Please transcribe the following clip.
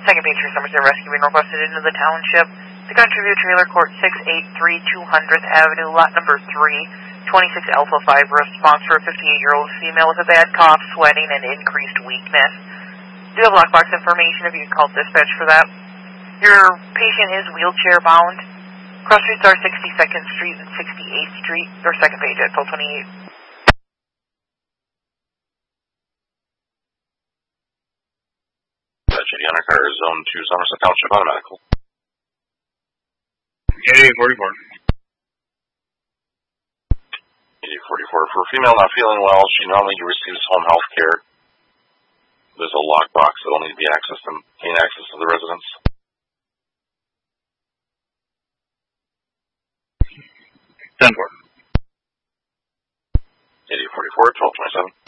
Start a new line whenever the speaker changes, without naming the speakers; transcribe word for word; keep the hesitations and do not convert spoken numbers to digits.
Second page for Somerset Rescue being requested into the township. To contribute trailer court six eight three two hundredth Avenue, lot number three, twenty-six Alpha five, response for a fifty-eight-year-old female with a bad cough, sweating, and increased weakness. Do you have lockbox information if you can call dispatch for that? Your patient is wheelchair bound. Cross streets are sixty-second Street and sixty-eighth Street. Your second page at twelve twenty-eight.
J D on our car, zone two, Somerset Township, on medical.
eighty forty-four.
eighty forty-four. For a female not feeling well, she normally receives home health care. There's a lockbox that will need to be accessed and gain access to the residence.
ten four.
eighty forty-four, twelve twenty-seven.